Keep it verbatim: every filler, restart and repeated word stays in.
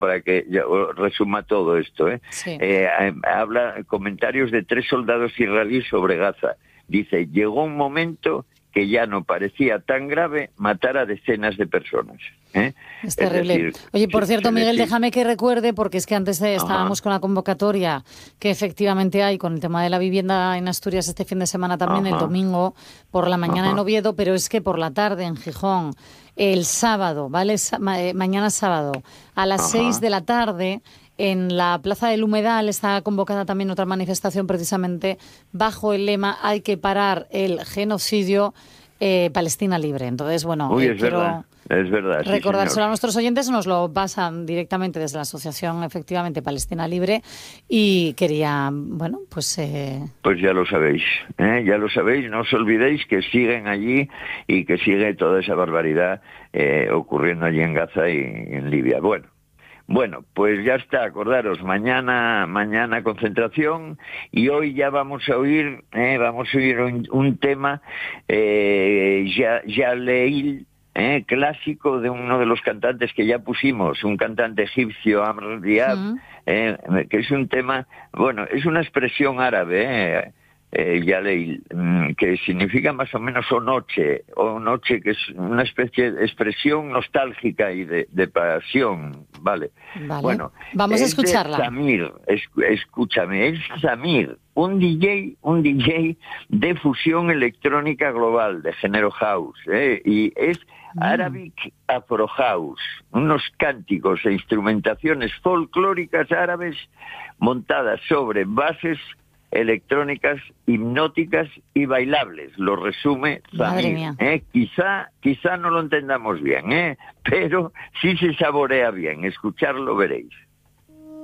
para que ya os resuma todo esto. ¿eh? Sí. Eh, habla comentarios de tres soldados israelíes sobre Gaza. Dice, llegó un momento que ya no parecía tan grave matar a decenas de personas. ¿eh? Es terrible. Es decir, Oye, por se, cierto, se Miguel, decir... déjame que recuerde, porque es que antes eh, estábamos Ajá. con la convocatoria que efectivamente hay con el tema de la vivienda en Asturias este fin de semana también, Ajá. el domingo por la mañana Ajá. en Oviedo, pero es que por la tarde en Gijón, el sábado, ¿vale? Sa- ma- eh, mañana sábado, a las Ajá. seis de la tarde, en la Plaza del Humedal está convocada también otra manifestación precisamente bajo el lema "Hay que parar el genocidio, eh, Palestina libre". Entonces, bueno, Uy, eh, es quiero verdad, es verdad, sí, recordárselo señor. a nuestros oyentes, nos lo pasan directamente desde la Asociación, efectivamente, Palestina Libre, y quería, bueno, pues... Eh... Pues ya lo sabéis, ¿eh? ya lo sabéis, no os olvidéis que siguen allí y que sigue toda esa barbaridad eh, ocurriendo allí en Gaza y en Libia. Bueno, bueno, pues ya está, acordaros, mañana mañana concentración y hoy ya vamos a oír, eh, vamos a oír un, un tema, eh, ya, ya leí, Eh, clásico de uno de los cantantes que ya pusimos, un cantante egipcio, Amr Diab, ¿Mm? eh, que es un tema, bueno, es una expresión árabe, eh, eh, Yaleil, que significa más o menos o noche, o noche, que es una especie de expresión nostálgica y de, de pasión, ¿vale? Vale, Bueno, vamos a es de escucharla. Samir, es, escúchame, es Samir, un D J, un D J de fusión electrónica global, de género house, ¿eh? Y es Mm. Arabic Afro House, unos cánticos e instrumentaciones folclóricas árabes montadas sobre bases electrónicas, hipnóticas y bailables. Lo resume Madre Samir. mía. ¿eh? Quizá, quizá no lo entendamos bien, ¿eh? Pero sí se saborea bien. Escucharlo veréis.